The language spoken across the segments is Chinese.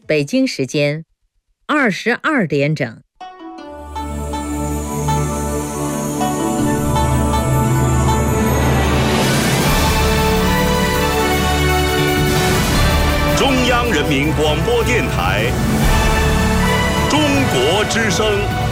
北京时间22点整。 中央人民广播电台中国之声。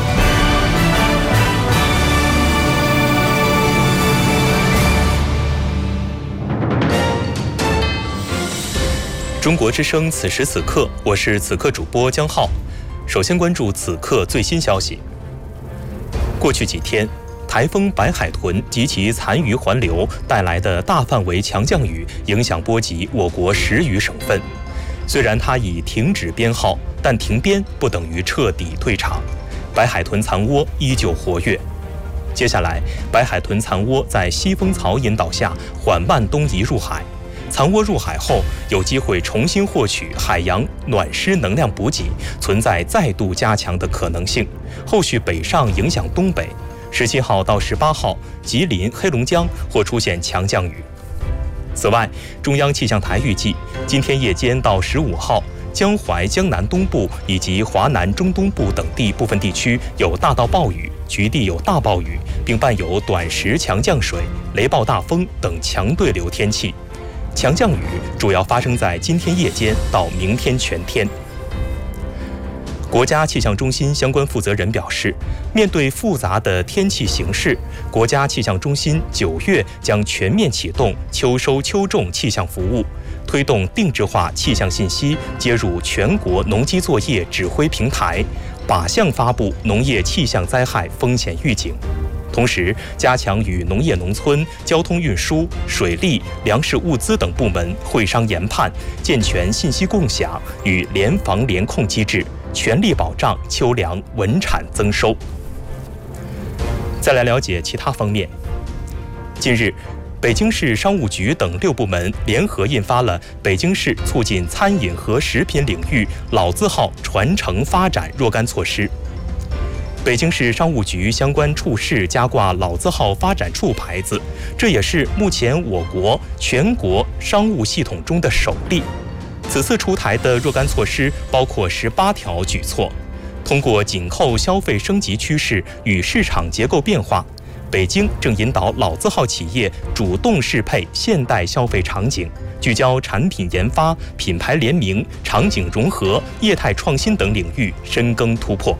中国之声，此时此刻，我是此刻主播江浩。首先关注此刻最新消息。过去几天，台风白海豚及其残余环流带来的大范围强降雨，影响波及我国10余省份。虽然它已停止编号，但停编不等于彻底退场。白海豚残涡依旧活跃。接下来，白海豚残涡在西风槽引导下缓慢东移入海。残涡入海后，有机会重新获取海洋暖湿能量补给，存在再度加强的可能性。后续北上影响东北，17号到18号，吉林、黑龙江或出现强降雨。此外，中央气象台预计，今天夜间到15号，江淮、江南东部以及华南中东部等地部分地区有大到暴雨，局地有大暴雨，并伴有短时强降水、雷暴大风等强对流天气。强降雨主要发生在今天夜间到明天全天。国家气象中心相关负责人表示，面对复杂的天气形势，国家气象中心9月将全面启动秋收秋种气象服务，推动定制化气象信息接入全国农机作业指挥平台，靶向发布农业气象灾害风险预警。同时，加强与农业农村、交通运输、水利、粮食物资等部门会商研判，健全信息共享与联防联控机制，全力保障秋粮稳产增收。再来了解其他方面。近日，北京市商务局等6部门联合印发了《北京市促进餐饮和食品领域老字号传承发展若干措施》。北京市商务局相关处室加挂老字号发展处牌子，这也是目前我国全国商务系统中的首例。此次出台的若干措施包括18条举措，通过紧扣消费升级趋势与市场结构变化，北京正引导老字号企业主动适配现代消费场景，聚焦产品研发、品牌联名、场景融合、业态创新等领域深耕突破。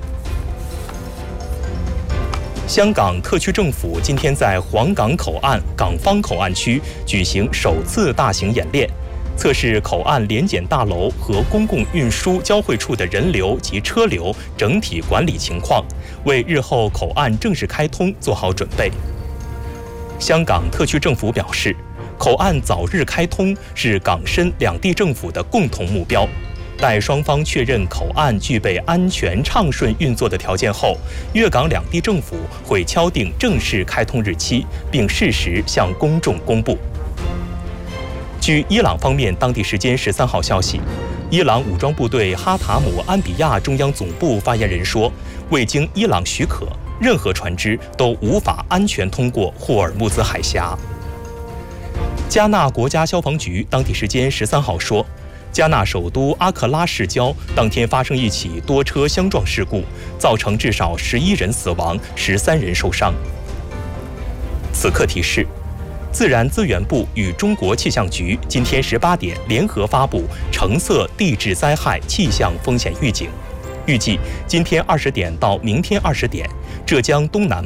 香港特区政府今天在皇岗口岸港方口岸区举行首次大型演练，测试口岸联检大楼和公共运输交汇处的人流及车流整体管理情况，为日后口岸正式开通做好准备。香港特区政府表示，口岸早日开通是港深两地政府的共同目标。待双方确认口岸具备安全畅顺运作的条件后，粤港两地政府会敲定正式开通日期，并适时向公众公布。据伊朗方面当地时间13号消息，伊朗武装部队哈塔姆安比亚中央总部发言人说，未经伊朗许可，任何船只都无法安全通过霍尔木兹海峡。加纳国家消防局当地时间13号说，加纳首都阿克拉市郊当天发生一起多车相撞事故，造成至少11人死亡，13人受伤。此刻提示，自然资源部与中国气象局今天18点联合发布橙色地质灾害气象风险预警。预计今天20点到明天20点，浙江东南